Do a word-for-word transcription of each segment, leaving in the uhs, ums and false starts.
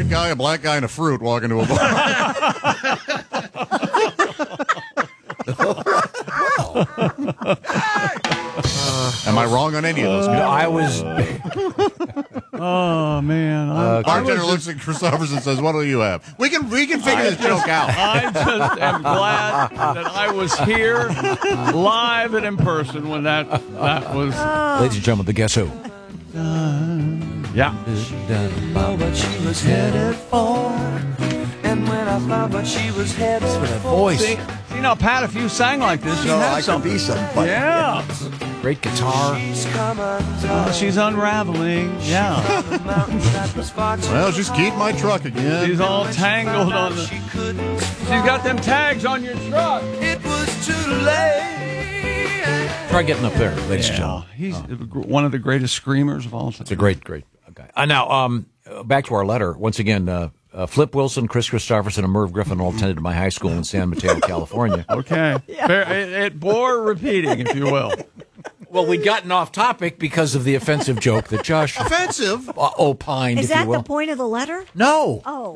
white guy, a black guy, and a fruit walk into a bar. uh, Am I wrong on any of those? Uh, I was. Oh man! Uh, Bartender looks at Christopherson and says, "What do you have?" We can we can figure I this just, joke out. I just am glad that I was here, live and in person when that that was. Uh, Ladies and gentlemen, the Guess Who. Yeah. What she was headed for, and when I found what she was headed for, that voice. See, see now, Pat, if you sang like this, you no, had I something. could be somebody. Yeah. Great guitar. Oh, she's unraveling. Yeah. Well, she's keyed my truck again. She's all tangled on the. She's got them tags on your truck. It was too late. Try getting up there, ladies and Yeah, gentlemen. he's one of the greatest screamers of all time. It's a great, great guy. Uh, now, um, back to our letter. Once again, uh, uh, Flip Wilson, Chris Christopherson, and Merv Griffin all attended my high school in San Mateo, California. Okay. Fair, it, it bore repeating, if you will. Well, we'd gotten off topic because of the offensive joke that Josh offensive uh, opined. Is if that you will. the point of the letter? No. Oh.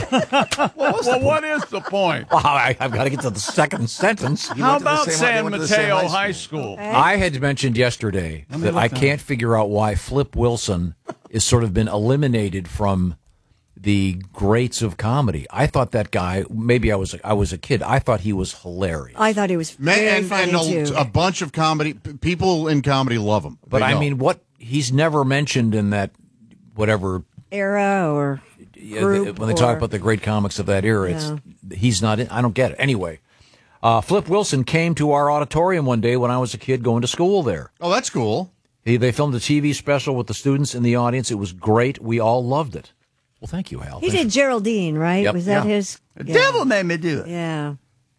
well, well what is the point? Well, I, I've got to get to the second sentence. How about San Mateo High School? Okay. I had mentioned yesterday that I can't figure out why Flip Wilson is sort of been eliminated from the greats of comedy. I thought that guy, maybe I was I was a kid, I thought he was hilarious. I thought he was very Man, and, funny, and too. a, a bunch of comedy people in comedy love him. But They I know. mean, what he's never mentioned in that whatever era or yeah, group when they or, talk about the great comics of that era, Yeah. it's he's not in. I don't get it. Anyway, uh, Flip Wilson came to our auditorium one day when I was a kid going to school there. Oh, that's cool. He, they filmed a T V special with the students in the audience. It was great. We all loved it. Well, thank you, Hal. He Thanks. did Geraldine, right? Yep. Was that Yeah. his? The yeah. devil made me do it. Yeah.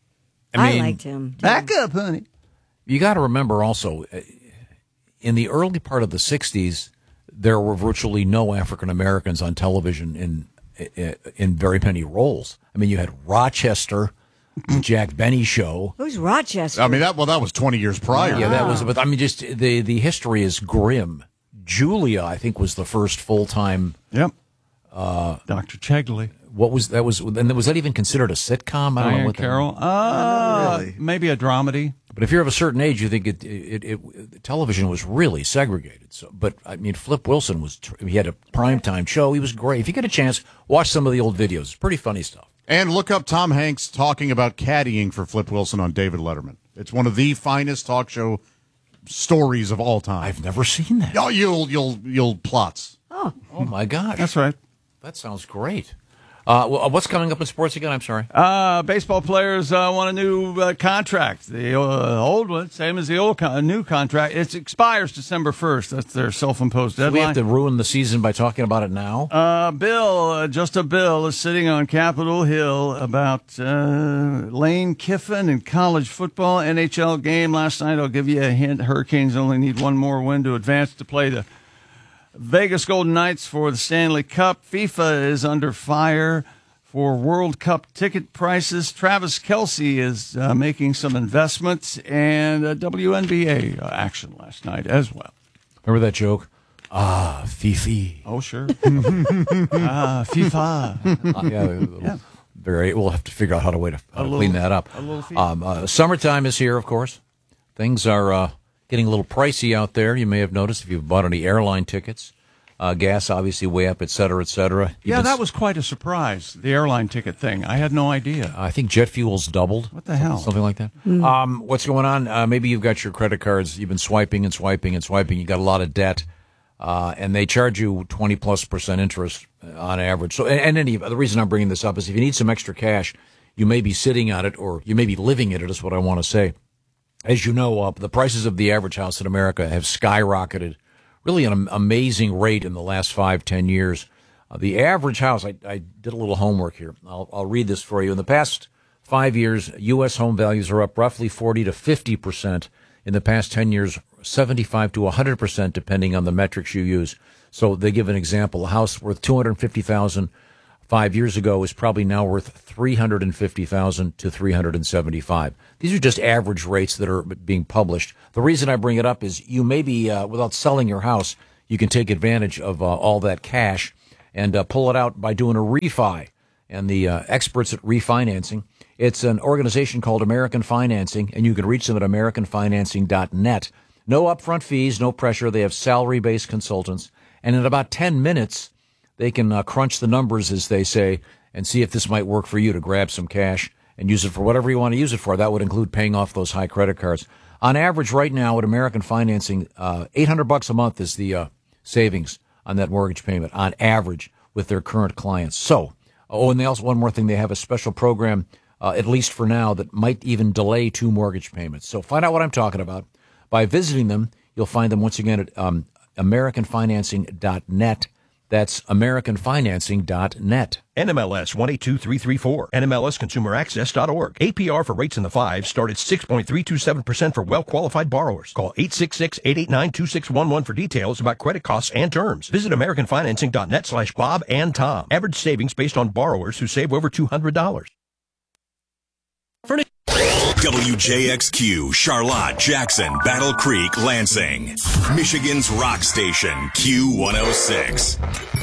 I I, mean, liked him. too. Back up, honey. You got to remember also, uh, in the early part of the sixties, there were virtually no African Americans on television in in very many roles. I mean, you had Rochester, the Jack Benny show. Who's Rochester? I mean, that well, that was twenty years prior. Yeah, that was. But I mean, just the the history is grim. Julia, I think, was the first full time. Yep. Uh, Doctor Chegley. What was that? Was and was that even considered a sitcom? I don't know Diane what that- Carroll. Uh, really. Maybe a dramedy. But if you're of a certain age, you think it, it, it, it television was really segregated. So, but I mean, Flip Wilson was he had a primetime show. He was great. If you get a chance, watch some of the old videos. It's pretty funny stuff. And look up Tom Hanks talking about caddying for Flip Wilson on David Letterman. It's one of the finest talk show stories of all time. I've never seen that. Oh, you'll you'll you'll plots. oh, Oh my gosh, That's right. that sounds great. Uh, well, what's coming up in sports again? I'm sorry. Uh, baseball players uh, want a new uh, contract. The uh, old one, same as the old con- new contract, it expires December first. That's their self-imposed deadline. We have to ruin the season by talking about it now. Uh, bill, uh, just a bill is sitting on Capitol Hill about uh, Lane Kiffin and college football. N H L game last night. I'll give you a hint. Hurricanes only need one more win to advance to play the Vegas Golden Knights for the Stanley Cup. FIFA is under fire for World Cup ticket prices. Travis Kelce is uh, making some investments, and uh, W N B A uh, action last night as well. Remember that joke? Ah, Fifi. Oh, sure. ah, FIFA. Uh, yeah, a little- Yeah. Very. We'll have to figure out how to way to, how to little- clean that up. a little Fifi. Um, uh, summertime is here, of course. Things are uh, getting a little pricey out there. You may have noticed if you've bought any airline tickets. Uh, gas obviously way up, et cetera, et cetera. You've Yeah, been that s- was quite a surprise, the airline ticket thing. I had no idea. I think jet fuel's doubled. What the hell? Something like that. Um, what's going on? Uh, maybe you've got your credit cards. You've been swiping and swiping and swiping. You got a lot of debt, uh, and they charge you twenty plus percent interest on average. So, and, and any the reason I'm bringing this up is if you need some extra cash, you may be sitting on it, or you may be living in it. Is what I want to say. As you know, uh, the prices of the average house in America have skyrocketed. Really an am- amazing rate in the last five, ten years. Uh, the average house, I, I did a little homework here. I'll, I'll read this for you. In the past five years, U S home values are up roughly forty to fifty percent. In the past ten years, seventy-five to one hundred percent, depending on the metrics you use. So they give an example. A house worth two hundred fifty thousand dollars five years ago is probably now worth three hundred fifty thousand dollars to three hundred seventy-five thousand dollars. These are just average rates that are being published. The reason I bring it up is you may be, uh, without selling your house, you can take advantage of uh, all that cash. and uh, pull it out by doing a refi. And the uh, experts at refinancing, it's an organization called American Financing, and you can reach them at american financing dot net. No upfront fees, no pressure. They have salary-based consultants. And in about ten minutes, they can uh, crunch the numbers, as they say, and see if this might work for you to grab some cash and use it for whatever you want to use it for. That would include paying off those high credit cards. On average, right now at American Financing, uh, eight hundred bucks a month is the uh, savings on that mortgage payment on average with their current clients. So, oh, and they also, one more thing, they have a special program, uh, at least for now, that might even delay two mortgage payments. So find out what I'm talking about by visiting them. You'll find them once again at um, american financing dot net. That's american financing dot net. N M L S one eight two three three four, N M L S consumer access dot org. A P R for rates in the fives start at six point three two seven percent for well-qualified borrowers. Call eight six six, eight eight nine, two six one one for details about credit costs and terms. Visit american financing dot net slash Bob and Tom. Average savings based on borrowers who save over two hundred dollars. W J X Q, Charlotte, Jackson, Battle Creek, Lansing. Michigan's rock station, Q one oh six.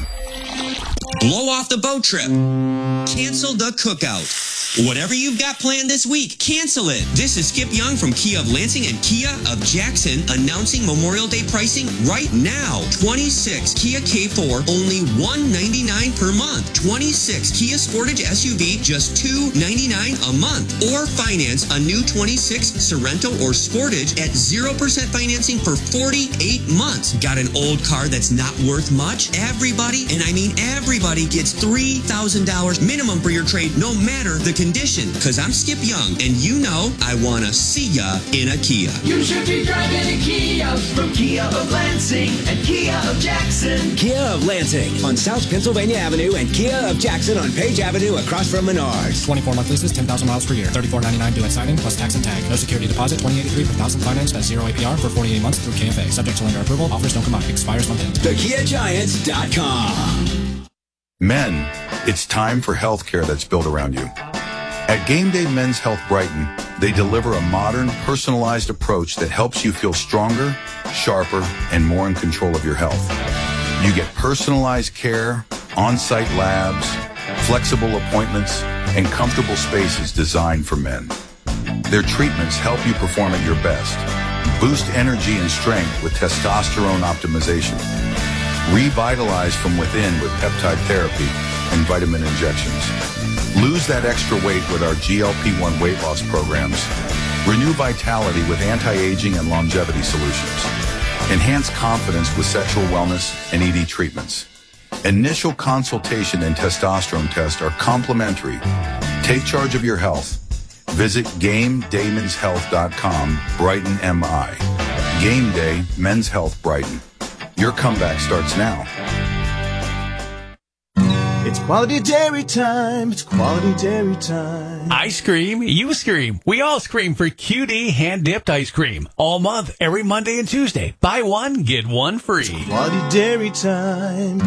Blow off the boat trip. Cancel the cookout. Whatever you've got planned this week, cancel it. This is Skip Young from Kia of Lansing and Kia of Jackson announcing Memorial Day pricing right now. twenty-six Kia K four, only one ninety-nine per month. twenty-six Kia Sportage S U V, just two ninety-nine a month. Or finance a new twenty-six Sorento or Sportage at zero percent financing for forty-eight months. Got an old car that's not worth much? Everybody, and I mean everybody, gets three thousand dollars minimum for your trade, no matter the condition. Because I'm Skip Young, and you know I want to see ya in a Kia. You should be driving a Kia from Kia of Lansing and Kia of Jackson. Kia of Lansing on South Pennsylvania Avenue and Kia of Jackson on Page Avenue across from Menards. twenty-four month leases, ten thousand miles per year. thirty-four ninety-nine due at signing plus tax and tag. No security deposit, twenty eighty-three per thousand financed at zero A P R for forty-eight months through K F A. Subject to lender approval. Offers don't come out. Expires month end. the kia giants dot com. Men, it's time for healthcare that's built around you. At Game Day Men's Health Brighton, they deliver a modern, personalized approach that helps you feel stronger, sharper, and more in control of your health. You get personalized care, on-site labs, flexible appointments, and comfortable spaces designed for men. Their treatments help you perform at your best, boost energy and strength with testosterone optimization, revitalize from within with peptide therapy and vitamin injections. Lose that extra weight with our G L P one weight loss programs. Renew vitality with anti-aging and longevity solutions. Enhance confidence with sexual wellness and E D treatments. Initial consultation and testosterone test are complimentary. Take charge of your health. Visit game day mens health dot com, Brighton M I. Game Day Men's Health Brighton. Your comeback starts now. It's quality dairy time. It's quality dairy time. I scream, you scream. We all scream for Q D hand-dipped ice cream. All month, every Monday and Tuesday. Buy one, get one free. It's quality dairy time.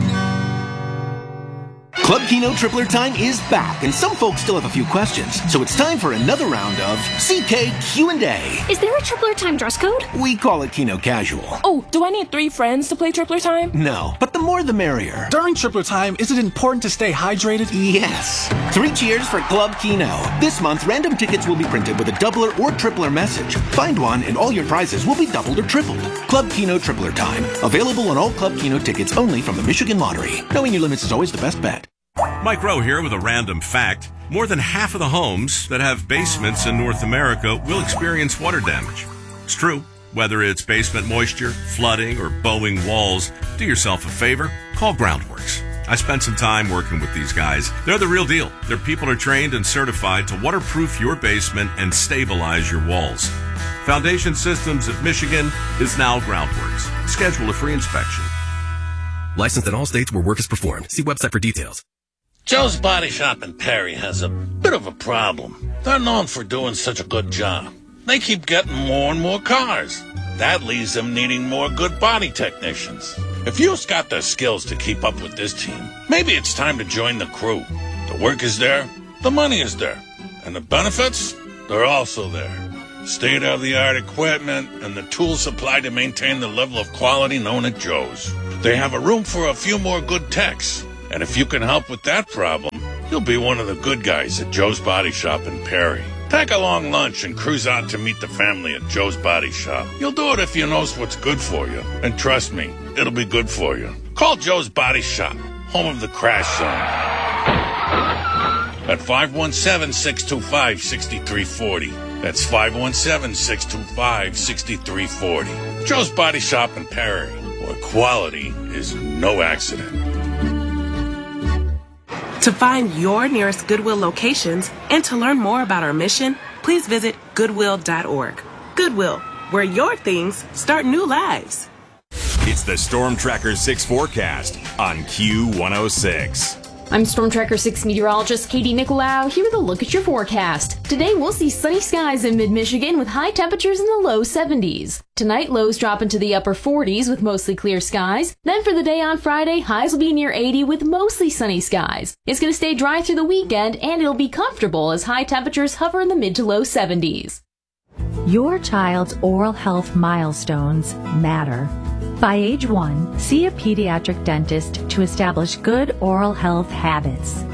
Club Keno Tripler Time is back, and some folks still have a few questions. So it's time for another round of C K Q and A. Is there a Tripler Time dress code? We call it Keno Casual. Oh, do I need three friends to play Tripler Time? No, but the more the merrier. During Tripler Time, is it important to stay hydrated? Yes. Three cheers for Club Keno. This month, random tickets will be printed with a doubler or tripler message. Find one, and all your prizes will be doubled or tripled. Club Keno Tripler Time. Available on all Club Keno tickets only from the Michigan Lottery. Knowing your limits is always the best bet. Mike Rowe here with a random fact. More than half of the homes that have basements in North America will experience water damage. It's true. Whether it's basement moisture, flooding, or bowing walls, do yourself a favor. Call Groundworks. I spent some time working with these guys. They're the real deal. Their people are trained and certified to waterproof your basement and stabilize your walls. Foundation Systems of Michigan is now Groundworks. Schedule a free inspection. Licensed in all states where work is performed. See website for details. Joe's Body Shop in Perry has a bit of a problem. They're known for doing such a good job. They keep getting more and more cars. That leaves them needing more good body technicians. If you've got the skills to keep up with this team, maybe it's time to join the crew. The work is there, the money is there, and the benefits, they're also there. State-of-the-art equipment and the tools supplied to maintain the level of quality known at Joe's. They have a room for a few more good techs. And if you can help with that problem, you'll be one of the good guys at Joe's Body Shop in Perry. Take a long lunch and cruise out to meet the family at Joe's Body Shop. You'll do it if you know what's good for you. And trust me, it'll be good for you. Call Joe's Body Shop, home of the Crash Zone, at five one seven, six two five, six three four zero. That's five one seven, six two five, six three four zero. Joe's Body Shop in Perry, where quality is no accident. To find your nearest Goodwill locations and to learn more about our mission, please visit goodwill dot org. Goodwill, where your things start new lives. It's the Storm Tracker six forecast on Q one oh six. I'm Storm Tracker six meteorologist Katie Nicolau here with a look at your forecast. Today we'll see sunny skies in mid-Michigan with high temperatures in the low seventies. Tonight lows drop into the upper forties with mostly clear skies. Then for the day on Friday, highs will be near eighty with mostly sunny skies. It's going to stay dry through the weekend and it'll be comfortable as high temperatures hover in the mid to low seventies. Your child's oral health milestones matter. By age one, see a pediatric dentist to establish good oral health habits.